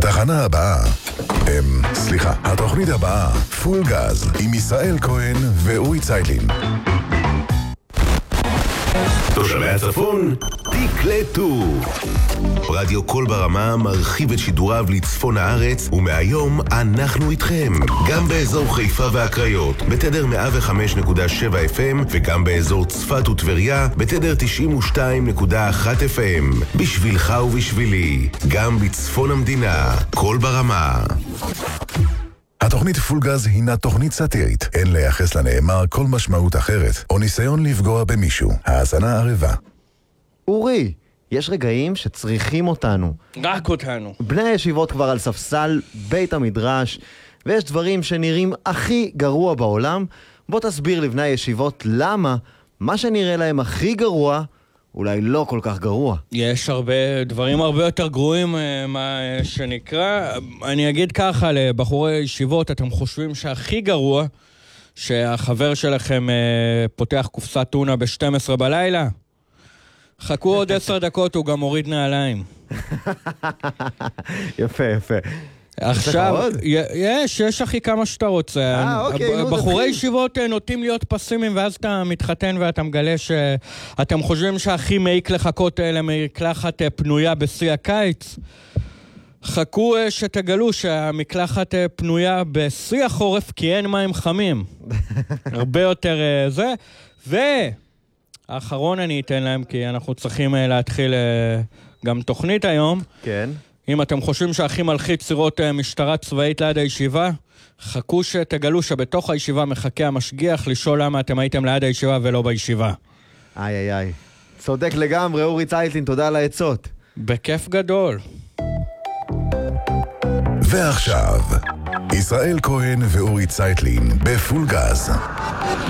התחנה הבאה, סליחה, התוכנית הבאה, פול גז, עם ישראל כהן ואורי צייטלין. תושבי הצפון, תקלטו. רדיו קול ברמה מרחיב את שידוריו לצפון הארץ, ומהיום אנחנו איתכם. גם באזור חיפה והקריות, בתדר 105.7 FM, וגם באזור צפת וטבריה, בתדר 92.1 FM. בשבילך ובשבילי, גם בצפון המדינה, קול ברמה. התוכנית פול גז הינה תוכנית סאטירית. אין לייחס לנאמר כל משמעות אחרת, או ניסיון לפגוע במישהו. האזנה ערבה. אורי, יש רגעים שצריכים אותנו. רק אותנו. בני הישיבות כבר על ספסל בית המדרש, ויש דברים שנראים הכי גרוע בעולם. בוא תסביר לבני הישיבות למה מה שנראה להם הכי גרוע, אולי לא כל כך גרוע. יש דברים הרבה יותר גרועים, מה שנקרא. אני אגיד ככה, לבחורי ישיבות, אתם חושבים שהכי גרוע שהחבר שלכם פותח קופסת טונה ב-12 בלילה? חכו עוד 10 דקות, הוא גם מוריד נעליים. יפה, יפה. עכשיו, יש אחי כמה שאתה רוצה. בחורי ישיבות נוטים להיות פסימיים, ואז אתה מתחתן ואתה מגלה שאתם חושבים שהכי מעיק לחכות למקלחת פנויה בשיא הקיץ. חכו שתגלו שהמקלחת פנויה בשיא החורף, כי אין מים חמים. הרבה יותר זה. האחרון אני אתן להם, כי אנחנו צריכים להתחיל גם תוכנית היום. כן. אם אתם חושבים שהכי מלחיץ סירות משטרה צבאית ליד הישיבה, חכו שתגלו שבתוך הישיבה מחכה המשגיח לשאול למה אתם הייתם ליד הישיבה ולא בישיבה. איי. צודק לגמרי, אורי צייטלין, תודה על העצות. בכיף גדול. ועכשיו, ישראל כהן ואורי צייטלין בפול גז.